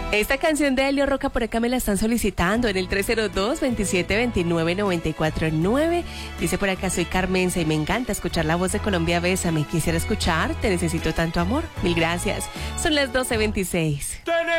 Esta canción de Elio Roca por acá me la están solicitando en el 302-2729-949. Dice por acá, soy Carmenza y me encanta escuchar la voz de Colombia Bésame. Quisiera escuchar Te necesito tanto amor. Mil gracias. Son las 12:26.